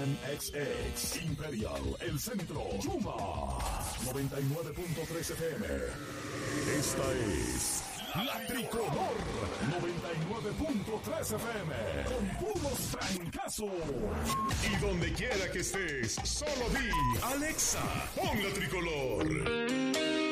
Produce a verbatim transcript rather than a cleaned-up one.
M X X, Imperial, El Centro, Yuma, noventa y nueve punto tres F M. Esta es La Tricolor, noventa y nueve punto tres F M, con puros trancazos. Y donde quiera que estés, solo di, Alexa, pon La Tricolor.